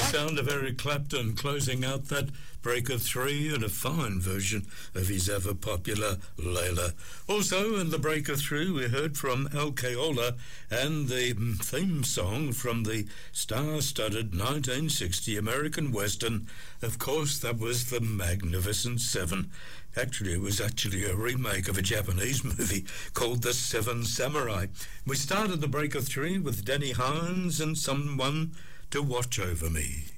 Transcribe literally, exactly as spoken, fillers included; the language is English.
sound of Eric Clapton closing out that break of three and a fine version of his ever-popular Layla. Also in the break of three we heard from Al Kayola and the theme song from the star-studded nineteen sixty American Western. Of course, that was The Magnificent Seven. Actually, it was actually a remake of a Japanese movie called The Seven Samurai. We started the break of three with Danny Hines and Someone to Watch Over Me.